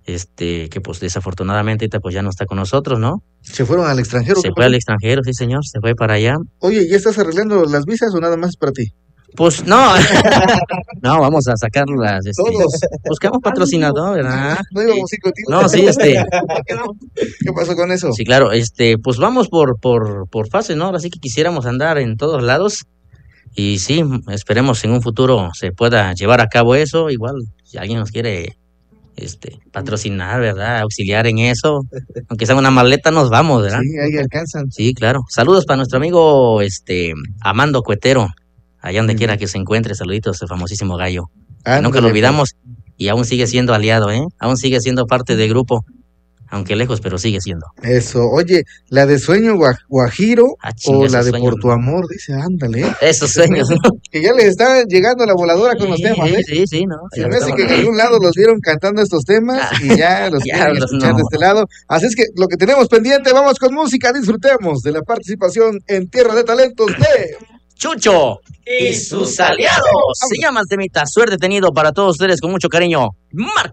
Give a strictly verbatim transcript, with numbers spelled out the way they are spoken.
este, que pues desafortunadamente ahorita pues ya no está con nosotros, ¿no? ¿Se fueron al extranjero? Se fue al extranjero, sí señor, se fue para allá. Oye, ¿ya estás arreglando las visas o nada más es para ti? Pues no, no, vamos a sacarlas, este, Todos. buscamos patrocinador, ¿verdad? No íbamos a ir contigo. No, sí, este, ¿Qué pasó con eso? sí, claro, este, pues vamos por, por, por fases, ¿no? Así que quisiéramos andar en todos lados y sí, esperemos en un futuro se pueda llevar a cabo eso. Igual, si alguien nos quiere, este, patrocinar, ¿verdad? Auxiliar en eso, aunque sea una maleta, nos vamos, ¿verdad? Sí, ahí alcanzan. Sí, claro. Saludos para nuestro amigo, este, Amando Cuetero, allá donde Ujú. quiera que se encuentre. Saluditos, el famosísimo gallo. Que Ándale, nunca lo pues. olvidamos y aún sigue siendo aliado, ¿eh? Aún sigue siendo parte del grupo, aunque lejos, pero sigue siendo. Eso, oye, la de Sueño Gua- Guajiro Ah, chinga, o ese la de sueño, Por tu ¿no? amor, dice, ándale. Esos sueños, ¿no? Que ya les está llegando la voladora con los Sí, temas, ¿eh? sí, sí, ¿no? Se Ya me hace estamos que en ahí. algún lado los vieron cantando estos temas Ah, y ya los ya, quieren los escuchar no. de este lado. Así es que lo que tenemos pendiente, vamos con música, disfrutemos de la participación en Tierra de Talentos de... Chucho y sus aliados. Se llama el temita. Suerte tenido para todos ustedes con mucho cariño. Marca.